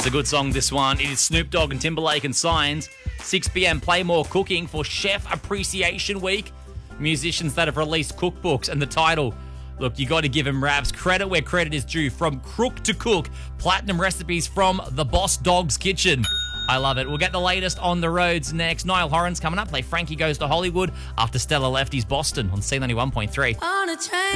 a good song, this one. It is Snoop Dogg and Timberlake and Signs. 6 p.m. Play More Cooking for Chef Appreciation Week. Musicians that have released cookbooks, and the title, look, you got to give them raps. Credit where credit is due. From crook to cook, platinum recipes from the Boss Dog's Kitchen. I love it. We'll get the latest on the roads next. Niall Horan's coming up. Play Frankie Goes to Hollywood after Stella left his Boston on C91.3. On a train.